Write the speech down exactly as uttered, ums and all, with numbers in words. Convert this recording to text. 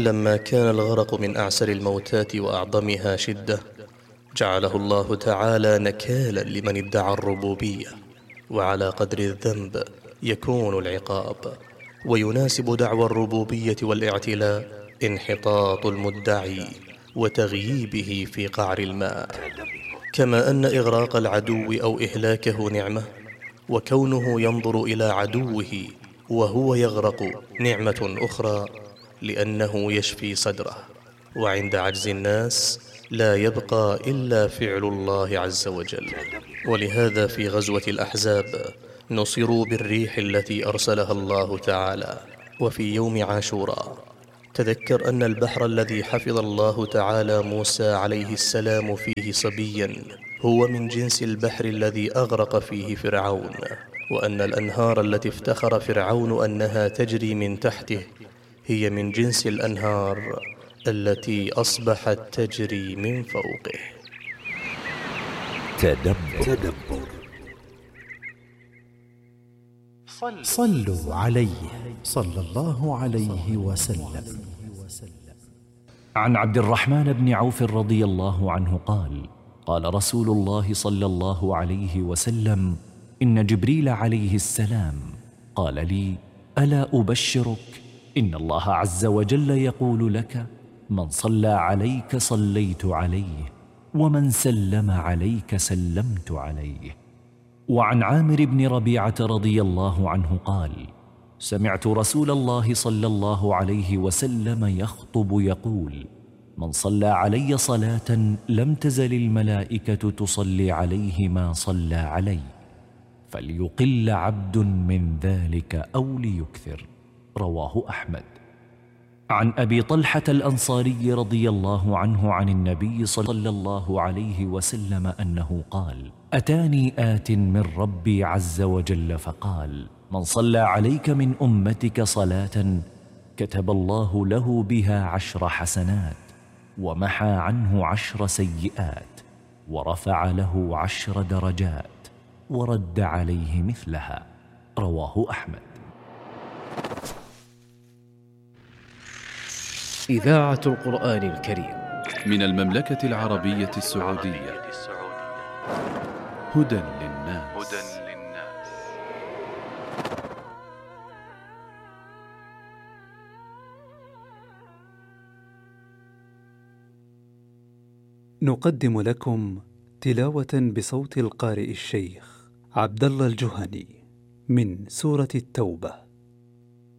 لما كان الغرق من أعسر الموتات وأعظمها شدة، جعله الله تعالى نكالا لمن ادعى الربوبية، وعلى قدر الذنب يكون العقاب. ويناسب دعوى الربوبية والاعتلاء انحطاط المدعي وتغييبه في قعر الماء. كما أن إغراق العدو أو إهلاكه نعمة، وكونه ينظر إلى عدوه وهو يغرق نعمة أخرى، لأنه يشفي صدره. وعند عجز الناس لا يبقى إلا فعل الله عز وجل. ولهذا في غزوة الأحزاب نصروا بالريح التي أرسلها الله تعالى. وفي يوم عاشوراء تذكر أن البحر الذي حفظ الله تعالى موسى عليه السلام فيه صبيا هو من جنس البحر الذي أغرق فيه فرعون، وأن الأنهار التي افتخر فرعون أنها تجري من تحته هي من جنس الأنهار التي أصبحت تجري من فوقه. تدبر. تدبر. صلوا عليه صلى الله عليه وسلم. عن عبد الرحمن بن عوف رضي الله عنه قال: قال رسول الله صلى الله عليه وسلم: إن جبريل عليه السلام قال لي: ألا أبشرك؟ إن الله عز وجل يقول لك: من صلى عليك صليت عليه، ومن سلم عليك سلمت عليه. وعن عامر بن ربيعة رضي الله عنه قال: سمعت رسول الله صلى الله عليه وسلم يخطب يقول: من صلى علي صلاة لم تزل الملائكة تصلي عليه ما صلى علي، فليقل عبد من ذلك أو ليكثر. رواه أحمد. عن أبي طلحة الأنصاري رضي الله عنه عن النبي صلى الله عليه وسلم أنه قال: أتاني آت من ربي عز وجل فقال: من صلى عليك من أمتك صلاة كتب الله له بها عشر حسنات، ومحى عنه عشر سيئات، ورفع له عشر درجات، ورد عليه مثلها. رواه أحمد. إذاعة القرآن الكريم من المملكة العربية السعودية. هدى للناس. نقدم لكم تلاوة بصوت القارئ الشيخ عبد الله الجهني من سورة التوبة.